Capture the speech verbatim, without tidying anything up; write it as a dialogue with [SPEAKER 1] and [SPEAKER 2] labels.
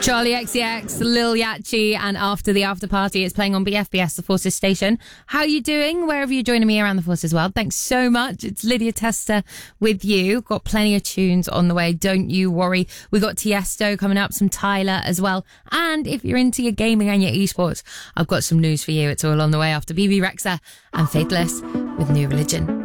[SPEAKER 1] Charlie X C X, Lil Yachty, and After the After Party is playing on B F B S, the Forces station. How are you doing? Wherever you're joining me around the Forces world, thanks so much. It's Lydia Tester with you. Got plenty of tunes on the way, don't you worry. We got Tiesto coming up, some Tyler as well. And if you're into your gaming and your esports, I've got some news for you. It's all on the way after B B Rexha and Faithless with New Religion.